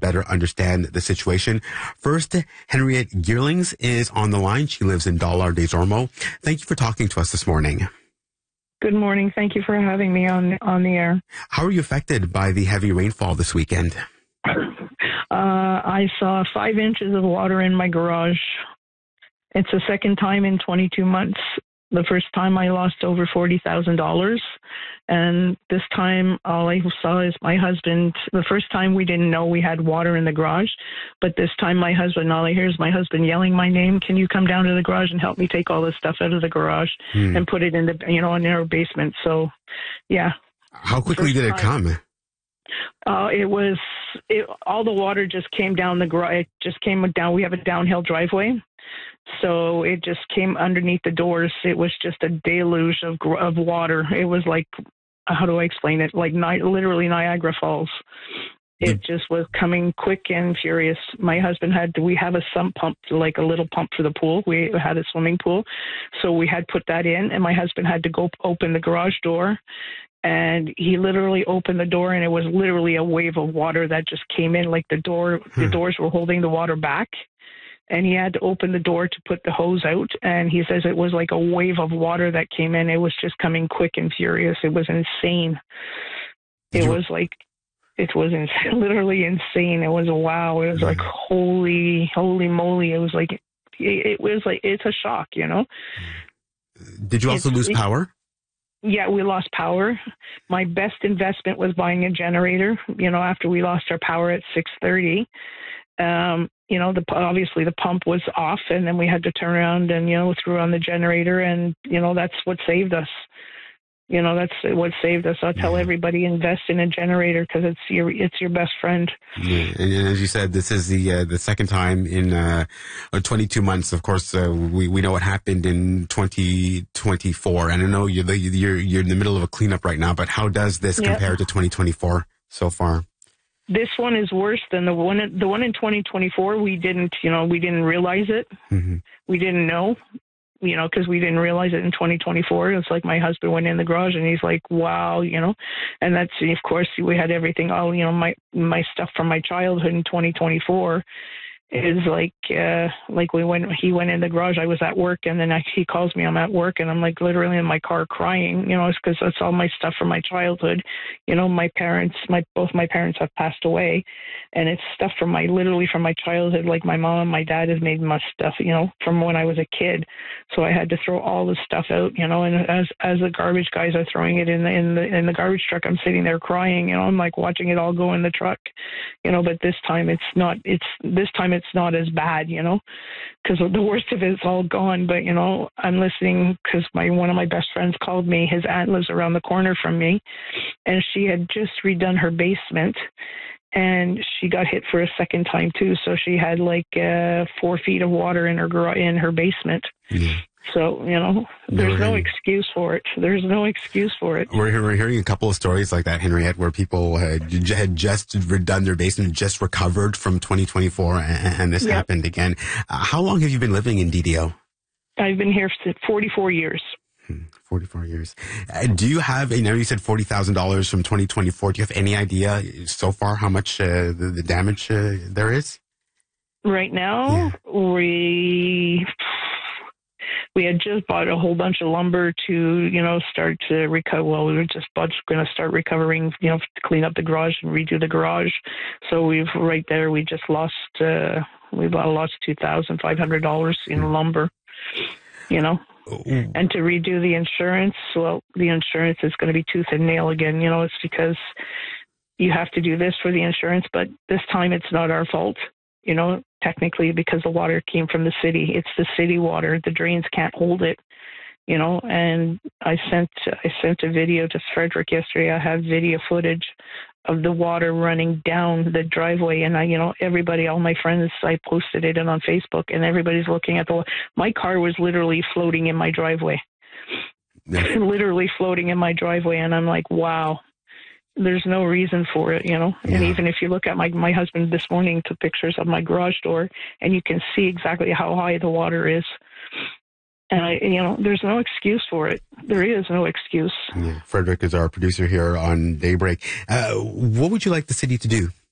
better understand the situation. First, Henriette Geerlings is on the line. She lives in Dollard des Ormeaux. Thank you for talking to us this morning. Good morning. Thank you for having me on the air. How are you affected by the heavy rainfall this weekend? I saw 5 inches of water in my garage. It's the second time in 22 months. The first time I lost over $40,000. And this time all I saw is my husband. The first time we didn't know we had water in the garage. But this time all I hear is my husband yelling my name. Can you come down to the garage and help me take all this stuff out of the garage and put it in the, in our basement. So, yeah. How quickly did it come? All the water just came down the garage. It just came down. We have a downhill driveway. So it just came underneath the doors. It was just a deluge of water. It was like, how do I explain it? Like literally Niagara Falls. It just was coming quick and furious. My husband we have a sump pump, like a little pump for the pool. We had a swimming pool. So we had put that in, and my husband had to go open the garage door. And he literally opened the door, and it was literally a wave of water that just came in. Like the doors were holding the water back. And he had to open the door to put the hose out. And he says it was like a wave of water that came in. It was just coming quick and furious. It was insane. It was literally insane. It was wow. It was like, holy moly. It was like, it's a shock, Did you also lose power? Yeah, we lost power. My best investment was buying a generator, after we lost our power at 6:30. Obviously the pump was off, and then we had to turn around and, threw on the generator, and, that's what saved us. That's what saved us. I'll tell everybody, invest in a generator because it's your best friend. Yeah. And as you said, this is the second time in 22 months. Of course, we know what happened in 2024, and I know you're in the middle of a cleanup right now. But how does this compare to 2024 so far? This one is worse than the one in 2024. We didn't realize it. Mm-hmm. We didn't know, because we didn't realize it in 2024. It's like my husband went in the garage and he's like, wow, and that's, of course, we had everything, my stuff from my childhood in 2024 is he went in the garage. I was at work, and then he calls me. I'm at work, and I'm like literally in my car crying. It's because that's all my stuff from my childhood. Both my parents have passed away, and it's stuff from my childhood. Like my mom and my dad have made my stuff, from when I was a kid. So I had to throw all the stuff out, And as the garbage guys are throwing it in the garbage truck, I'm sitting there crying. I'm like watching it all go in the truck, But this time it's not. It's not as bad, because the worst of it's all gone. But, I'm listening because one of my best friends called me. His aunt lives around the corner from me, and she had just redone her basement, and she got hit for a second time too. So she had 4 feet of water in her basement. Yeah. So, there's no excuse for it. There's no excuse for it. We're hearing a couple of stories like that, Henriette, where people had just redone their basement, just recovered from 2024, and this happened again. How long have you been living in DDO? I've been here for 44 years. 44 years. Do you have, you said $40,000 from 2024. Do you have any idea so far how much the damage there is? Right now, we had just bought a whole bunch of lumber to, start to recover. Well, we were just going to start recovering, to clean up the garage and redo the garage. So we just lost, we lost $2,500 in lumber, And to redo the insurance, the insurance is going to be tooth and nail again. It's because you have to do this for the insurance, but this time it's not our fault. Technically, because the water came from the city. It's the city water. The drains can't hold it, and I sent a video to Frederick yesterday. I have video footage of the water running down the driveway, and everybody, all my friends, I posted it on Facebook, and everybody's looking at my car was literally floating in my driveway. Literally floating in my driveway, and I'm like, wow. There's no reason for it, And even if you look at my husband this morning took pictures of my garage door, and you can see exactly how high the water is. And there's no excuse for it. There is no excuse. Yeah. Frederick is our producer here on Daybreak. What would you like the city to do?